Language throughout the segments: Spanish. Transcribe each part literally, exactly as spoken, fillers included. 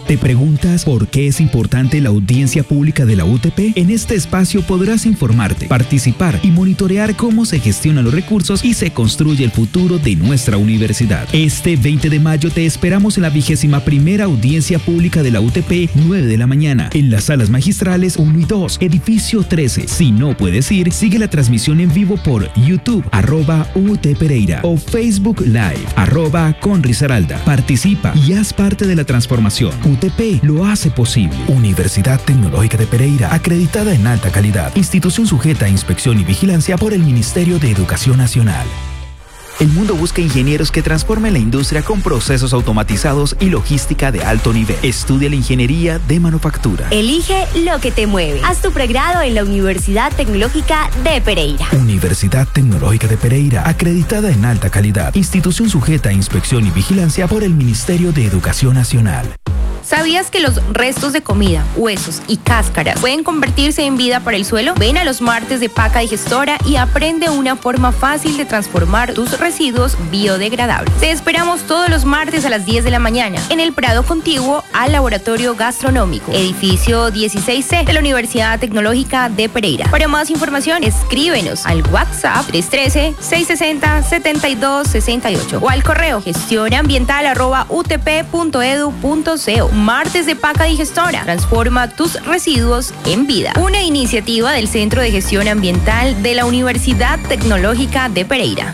¿Te preguntas por qué es importante la audiencia pública de la U T P? En este espacio podrás informarte, participar y monitorear cómo se gestionan los recursos y se construye el futuro de nuestra universidad. Este veinte de mayo te esperamos en la vigésima primera audiencia pública de la U T P, nueve de la mañana, en las salas magistrales uno y dos, edificio trece. Si no puedes ir, sigue la transmisión en vivo por YouTube, arroba U T Pereira, o Facebook Live, arroba con Risaralda. Participa y haz parte de la transformación. U T P lo hace posible. Universidad Tecnológica de Pereira, acreditada en alta calidad. Institución sujeta a inspección y vigilancia por el Ministerio de Educación Nacional. El mundo busca ingenieros que transformen la industria con procesos automatizados y logística de alto nivel. Estudia la ingeniería de manufactura. Elige lo que te mueve. Haz tu pregrado en la Universidad Tecnológica de Pereira. Universidad Tecnológica de Pereira, acreditada en alta calidad. Institución sujeta a inspección y vigilancia por el Ministerio de Educación Nacional. ¿Sabías que los restos de comida, huesos y cáscaras pueden convertirse en vida para el suelo? Ven a los martes de Paca Digestora y aprende una forma fácil de transformar tus residuos biodegradables. Te esperamos todos los martes a las diez de la mañana en el Prado contiguo al Laboratorio Gastronómico, edificio dieciséis C de la Universidad Tecnológica de Pereira. Para más información, escríbenos al WhatsApp tres uno tres, seis seis cero, siete dos seis ocho o al correo gestionambiental arroba u t p punto e d u punto co. Martes de Paca Digestora. Transforma tus residuos en vida. Una iniciativa del Centro de Gestión Ambiental de la Universidad Tecnológica de Pereira.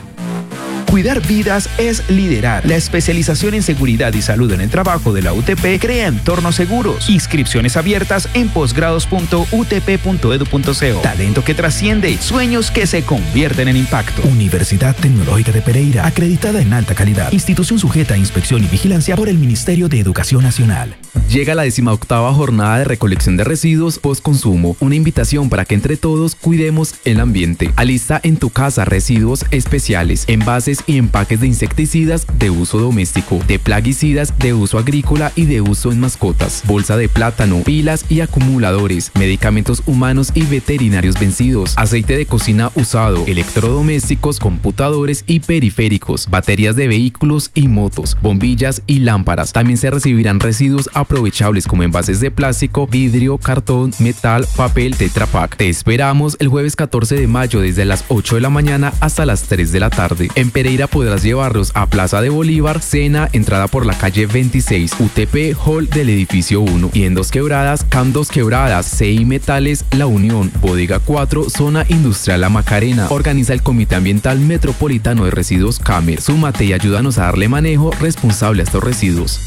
Cuidar vidas es liderar. La especialización en seguridad y salud en el trabajo de la U T P crea entornos seguros. Inscripciones abiertas en posgrados punto u t p punto e d u punto co. Talento que trasciende, sueños que se convierten en impacto. Universidad Tecnológica de Pereira, acreditada en alta calidad. Institución sujeta a inspección y vigilancia por el Ministerio de Educación Nacional. Llega la decimoctava jornada de recolección de residuos postconsumo. Una invitación para que entre todos cuidemos el ambiente. Alista en tu casa residuos especiales, envases y empaques de insecticidas de uso doméstico, de plaguicidas de uso agrícola y de uso en mascotas, bolsa de plátano, pilas y acumuladores, medicamentos humanos y veterinarios vencidos, aceite de cocina usado, electrodomésticos, computadores y periféricos, baterías de vehículos y motos, bombillas y lámparas. También se recibirán residuos aprovechables como envases de plástico, vidrio, cartón, metal, papel, Tetra Pak. Te esperamos el jueves catorce de mayo desde las ocho de la mañana hasta las tres de la tarde. En Pereira podrás llevarlos a Plaza de Bolívar, cena, entrada por la calle veintiséis, U T P Hall del edificio uno, y en Dos Quebradas, C A M Dos Quebradas, C I Metales, La Unión, Bodega cuatro, Zona Industrial La Macarena. Organiza el Comité Ambiental Metropolitano de Residuos CAMER. Súmate y ayúdanos a darle manejo responsable a estos residuos.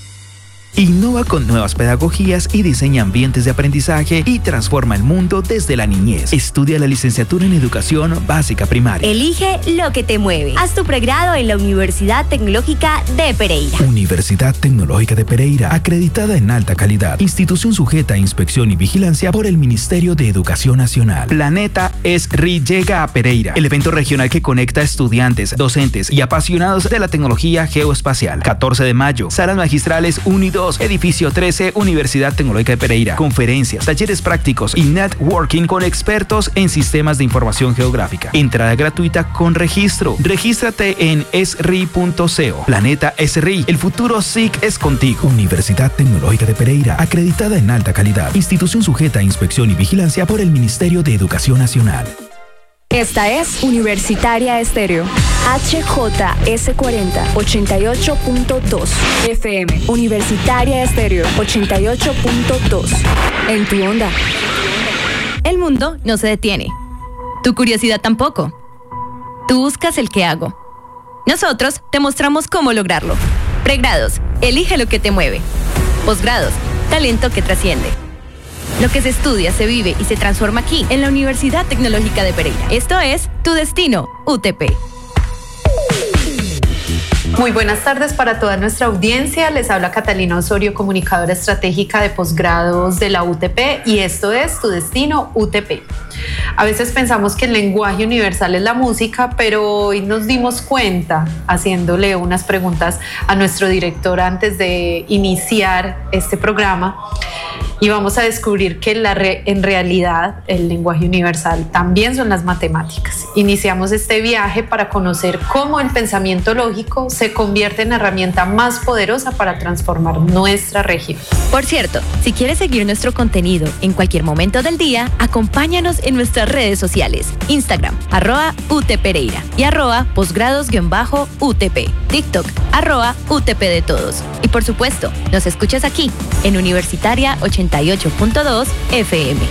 Innova con nuevas pedagogías y diseña ambientes de aprendizaje y transforma el mundo desde la niñez. Estudia la licenciatura en Educación Básica Primaria. Elige lo que te mueve. Haz tu pregrado en la Universidad Tecnológica de Pereira. Universidad Tecnológica de Pereira, acreditada en alta calidad. Institución sujeta a inspección y vigilancia por el Ministerio de Educación Nacional. Planeta S R I llega a Pereira, el evento regional que conecta a estudiantes, docentes y apasionados de la tecnología geoespacial. catorce de mayo, salas magistrales uno y dos, edificio trece, Universidad Tecnológica de Pereira. Conferencias, talleres prácticos y networking con expertos en sistemas de información geográfica. Entrada gratuita con registro. Regístrate en s r i punto co. Planeta S R I, el futuro S I C es contigo. Universidad Tecnológica de Pereira, acreditada en alta calidad. Institución sujeta a inspección y vigilancia por el Ministerio de Educación Nacional. Esta es Universitaria Estéreo. H J S cuarenta, ochenta y ocho punto dos F M. Universitaria Estéreo, ochenta y ocho punto dos. En tu onda. El mundo no se detiene. Tu curiosidad tampoco. Tú buscas el qué hago. Nosotros te mostramos cómo lograrlo. Pregrados, elige lo que te mueve. Posgrados, talento que trasciende. Lo que se estudia, se vive y se transforma aquí, en la Universidad Tecnológica de Pereira. Esto es Tu Destino, U T P. Muy buenas tardes para toda nuestra audiencia. Les habla Catalina Osorio, comunicadora estratégica de posgrados de la U T P, y esto es Tu Destino, U T P. A veces pensamos que el lenguaje universal es la música, pero hoy nos dimos cuenta, haciéndole unas preguntas a nuestro director antes de iniciar este programa, y vamos a descubrir que la re, en realidad el lenguaje universal también son las matemáticas. Iniciamos este viaje para conocer cómo el pensamiento lógico se convierte en la herramienta más poderosa para transformar nuestra región. Por cierto, si quieres seguir nuestro contenido en cualquier momento del día, acompáñanos en nuestras redes sociales, Instagram, arroba U T Pereira y arroba posgrados-U T P, TikTok, arroba U T P de todos. Y por supuesto, nos escuchas aquí, en Universitaria ochenta y ocho punto dos F M.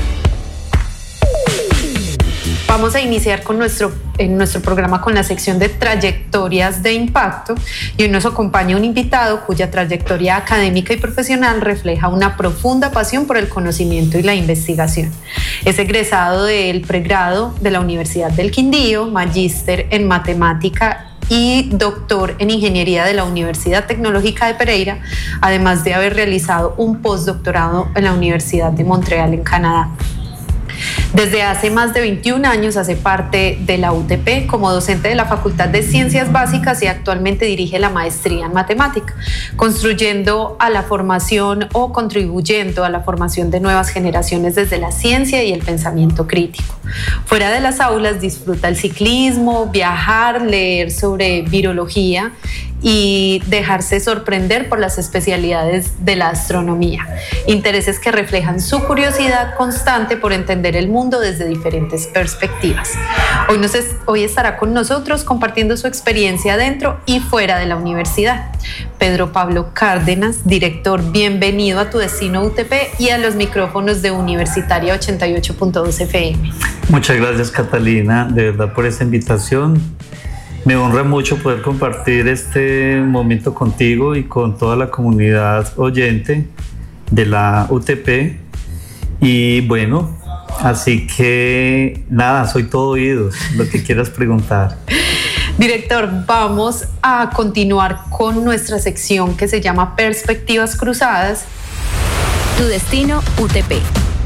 Vamos a iniciar con nuestro, en nuestro programa con la sección de trayectorias de impacto y hoy nos acompaña un invitado cuya trayectoria académica y profesional refleja una profunda pasión por el conocimiento y la investigación. Es egresado del pregrado de la Universidad del Quindío, magíster en matemática y doctor en ingeniería de la Universidad Tecnológica de Pereira, además de haber realizado un postdoctorado en la Universidad de Montreal en Canadá. Desde hace más de veintiún años hace parte de la U T P como docente de la Facultad de Ciencias Básicas y actualmente dirige la maestría en matemática, construyendo a la formación o contribuyendo a la formación de nuevas generaciones desde la ciencia y el pensamiento crítico. Fuera de las aulas disfruta el ciclismo, viajar, leer sobre virología y dejarse sorprender por las especialidades de la astronomía, intereses que reflejan su curiosidad constante por entender el mundo desde diferentes perspectivas. Hoy, nos es, hoy estará con nosotros compartiendo su experiencia dentro y fuera de la universidad. Pedro Pablo Cárdenas, director, bienvenido a Tu Destino U T P y a los micrófonos de Universitaria ochenta y ocho punto dos F M. Muchas gracias, Catalina, de verdad por esta invitación. Me honra mucho poder compartir este momento contigo y con toda la comunidad oyente de la U T P. Y bueno, así que nada, soy todo oídos, lo que quieras preguntar. Director, vamos a continuar con nuestra sección que se llama Perspectivas Cruzadas. Tu Destino U T P.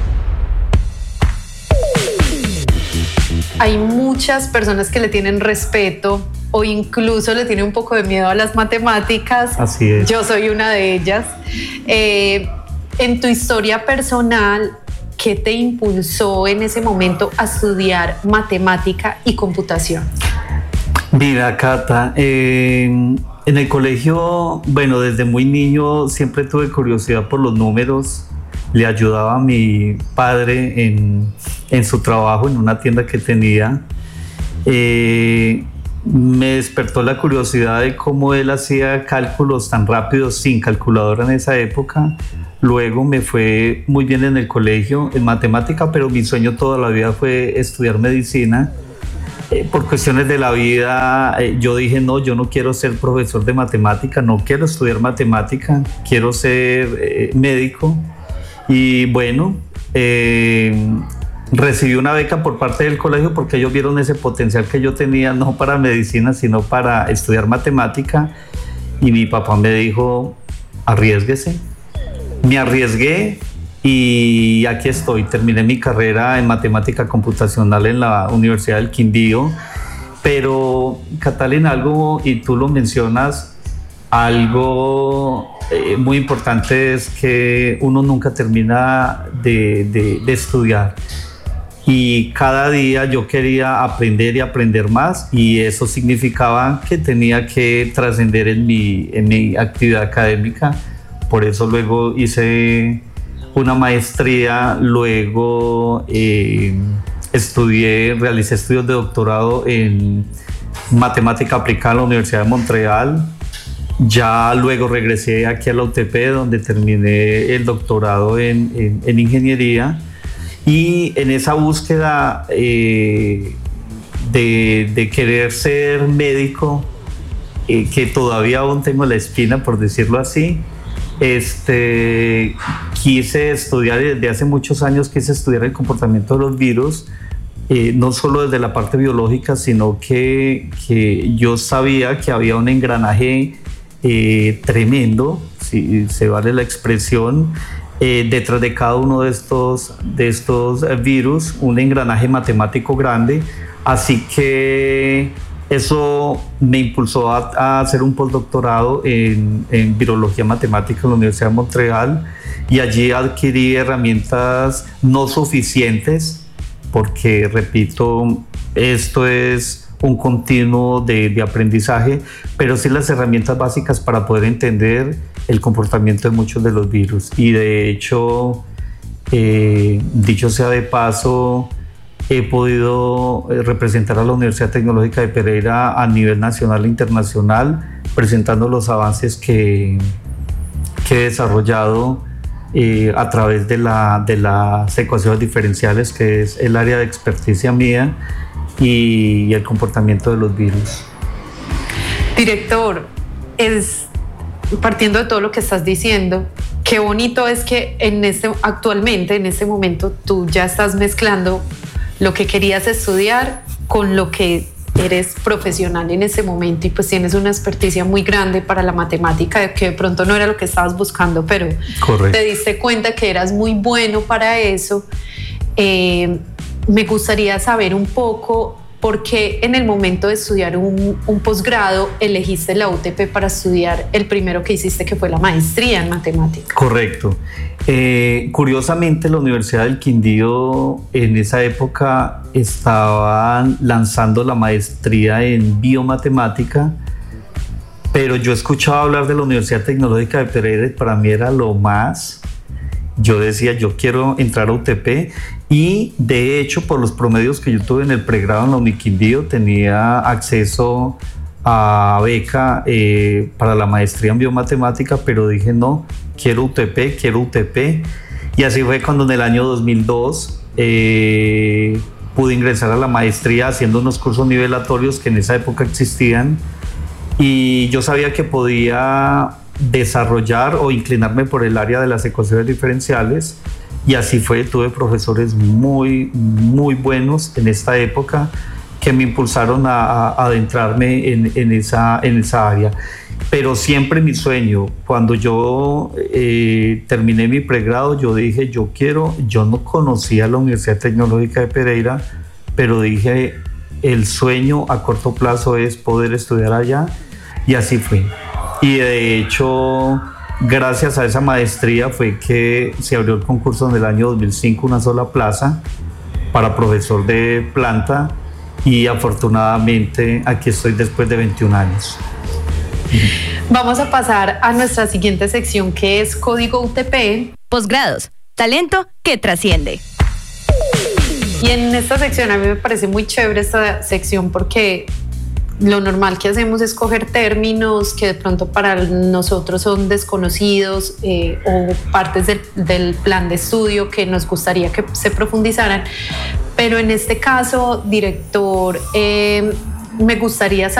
Hay muchas personas que le tienen respeto o incluso le tienen un poco de miedo a las matemáticas. Así es. Yo soy una de ellas. Eh, en tu historia personal, ¿qué te impulsó en ese momento a estudiar matemática y computación? Mira, Cata, eh, en el colegio, bueno, desde muy niño siempre tuve curiosidad por los números. Le ayudaba a mi padre en, en su trabajo en una tienda que tenía. Eh, me despertó la curiosidad de cómo él hacía cálculos tan rápidos sin calculadora en esa época. Luego me fue muy bien en el colegio, en matemática, pero mi sueño toda la vida fue estudiar medicina. Eh, por cuestiones de la vida, eh, yo dije, no, yo no quiero ser profesor de matemática, no quiero estudiar matemática, quiero ser eh, médico. Y bueno, eh, recibí una beca por parte del colegio porque ellos vieron ese potencial que yo tenía, no para medicina, sino para estudiar matemática. Y mi papá me dijo, arriésguese. Me arriesgué y aquí estoy. Terminé mi carrera en matemática computacional en la Universidad del Quindío. Pero, Catalina, algo, y tú lo mencionas, algo eh, muy importante es que uno nunca termina de, de, de estudiar. Y cada día yo quería aprender y aprender más, y eso significaba que tenía que trascender en mi, en mi actividad académica. Por eso luego hice una maestría, luego eh, estudié, realicé estudios de doctorado en matemática aplicada en la Universidad de Montreal. Ya luego regresé aquí a la U T P, donde terminé el doctorado en, en, en ingeniería. Y en esa búsqueda eh, de, de querer ser médico, eh, que todavía aún tengo la espina, por decirlo así, este, quise estudiar, y desde hace muchos años quise estudiar el comportamiento de los virus, eh, no solo desde la parte biológica, sino que, que yo sabía que había un engranaje eh, tremendo, si se vale la expresión, Eh, detrás de cada uno de estos, de estos virus, un engranaje matemático grande. Así que Eso me impulsó a, a hacer un postdoctorado en, en virología matemática en la Universidad de Montreal, y allí adquirí herramientas no suficientes porque, repito, esto es un continuo de, de aprendizaje, pero sí las herramientas básicas para poder entender el comportamiento de muchos de los virus. Y de hecho, eh, dicho sea de paso, he podido representar a la Universidad Tecnológica de Pereira a nivel nacional e internacional, presentando los avances que, que he desarrollado eh, a través de, la, de las ecuaciones diferenciales, que es el área de experticia mía, y, y el comportamiento de los virus. Director, es, partiendo de todo lo que estás diciendo, qué bonito es que en este, actualmente, en este momento, tú ya estás mezclando lo que querías estudiar con lo que eres profesional en ese momento, y pues tienes una experticia muy grande para la matemática, que de pronto no era lo que estabas buscando, pero Correcto. Te diste cuenta que eras muy bueno para eso. Eh, me gustaría saber un poco por qué en el momento de estudiar un, un posgrado elegiste la U T P para estudiar el primero que hiciste, que fue la maestría en matemáticas. Correcto. Eh, curiosamente, la Universidad del Quindío en esa época estaban lanzando la maestría en biomatemática, pero yo escuchaba hablar de la Universidad Tecnológica de Pereira y para mí era lo más. Yo decía, yo quiero entrar a U T P, y de hecho, por los promedios que yo tuve en el pregrado en la Uniquindío, tenía acceso a beca eh, para la maestría en biomatemática, pero dije no, quiero U T P, quiero U T P, y así fue cuando en el año dos mil dos eh, pude ingresar a la maestría haciendo unos cursos nivelatorios que en esa época existían, y yo sabía que podía desarrollar o inclinarme por el área de las ecuaciones diferenciales, y así fue. Tuve profesores muy, muy buenos en esta época que me impulsaron a, a adentrarme en, en, esa, en esa área. Pero siempre mi sueño, cuando yo eh, terminé mi pregrado, yo dije, yo quiero, yo no conocía la Universidad Tecnológica de Pereira, pero dije, el sueño a corto plazo es poder estudiar allá, y así fue. Y de hecho, gracias a esa maestría fue que se abrió el concurso en el año dos mil cinco, una sola plaza para profesor de planta, y afortunadamente aquí estoy después de veintiún años. Vamos a pasar a nuestra siguiente sección, que es Código U T P. Posgrados, talento que trasciende. Y en esta sección a mí me parece muy chévere esta sección, porque lo normal que hacemos es coger términos que de pronto para nosotros son desconocidos eh, o partes del, del plan de estudio que nos gustaría que se profundizaran. Pero en este caso, director, eh, me gustaría saber